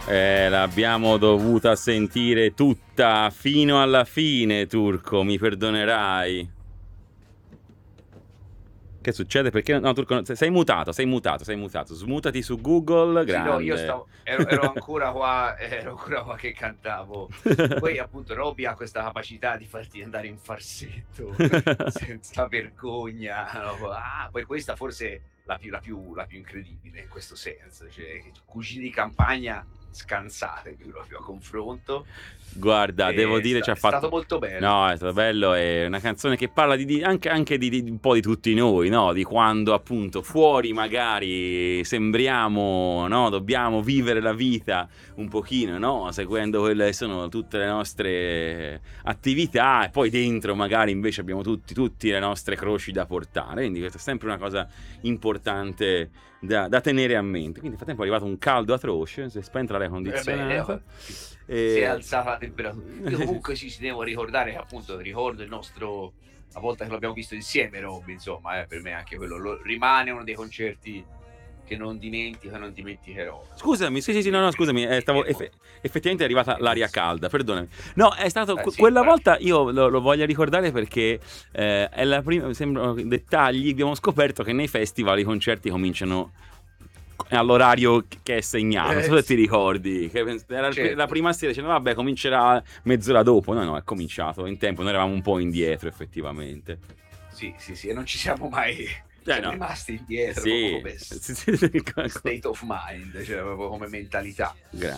L'abbiamo dovuta sentire tutta fino alla fine, Turco, mi perdonerai. Che succede? Perché no, Turco, sei mutato. Smutati su Google, Sì, no, io grande. ero ancora qua, ero ancora qua che cantavo. Poi appunto Robby ha questa capacità di farti andare in farsetto senza vergogna, no? Poi questa forse è la più incredibile in questo senso, cioè Cugini di campagna scansate proprio a confronto. Guarda, devo dire ci ha È stato fatto. molto bello. No, è stato bello, è una canzone che parla anche di un po' di tutti noi, no? Di quando appunto fuori magari sembriamo, no? Dobbiamo vivere la vita un pochino, no? Seguendo quelle che sono tutte le nostre attività e poi dentro magari invece abbiamo tutti le nostre croci da portare, quindi questa è sempre una cosa importante da tenere a mente. Quindi nel frattempo è arrivato un caldo atroce, si è spenta l'aria Bene, condizionata. si è E... alzata la temperatura. Io comunque sì, ci devo ricordare che appunto ricordo il nostro, la volta che l'abbiamo visto insieme, Robby, insomma, per me anche quello rimane uno dei concerti che non dimentico e non dimenticherò. Scusami, sì, no, scusami, effettivamente è arrivata l'aria Bellissimo. calda, perdonami. No, è stato Sì, quella volta io lo voglio ricordare perché è la prima, sembrano dettagli, abbiamo scoperto che nei festival i concerti cominciano all'orario che è segnato, non so se ti sì, ricordi, che era la certo. prima sera, dicevano vabbè comincerà mezz'ora dopo, no, è cominciato in tempo, noi eravamo un po' indietro effettivamente. Sì, e non ci siamo mai, siamo No, rimasti indietro proprio sì, come sì, state of mind, cioè proprio come mentalità.